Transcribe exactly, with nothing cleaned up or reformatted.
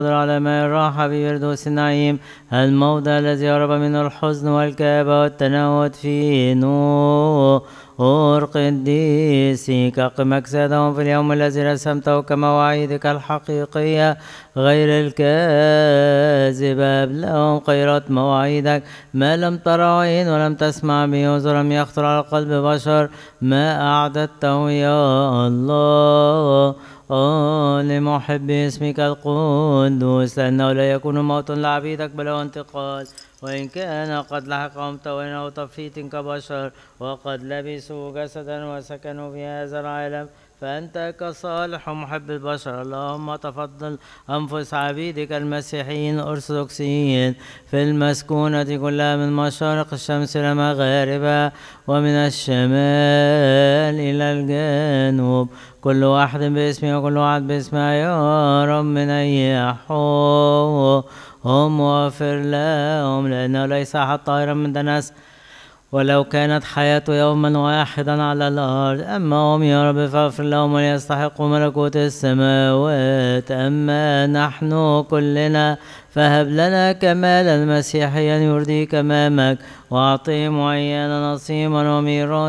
على ماء الراحة بفردوس النعيم، الموضع الذي هرب منه الحزن والكآبة والتناوت فيه نور قديسك. أقم أجسادهم في اليوم الذي رسمته كمواعيدك الحقيقية غير الكاذبة. أبلغهم خيرات مواعيدك ما لم تر عين ولم تسمع به أذن ولم يخطر على قلب بشر ما أعددته يا الله لمحب اسمك القدوس، لأنه لا يكون موت لعبيدك بل هو انتقال، وإن كان قد لحقهم توين أو تفريط كبشر وقد لبسوا جسدا وسكنوا في هذا العالم، فأنت كصالح ومحب البشر. اللهم تفضل أنفس عبيدك المسيحيين الأرثوذكسيين في المسكونة كلها من مشارق الشمس إلى مغاربها ومن الشمال إلى الجنوب، كل واحد باسمه وكل واحد باسمه يا رب من أيحهم واغفر لهم، لأنه ليس أحد طاهرا من دنس ولو كانت حياته يوما واحدا على الأرض. أما هم يا رب فاغفر لهم وليستحقوا ملكوت السماوات. أما نحن كلنا فهب لنا كمالا مسيحيا يرضيك أمامك، وأعطهم وإيانا نصيبا وميراثا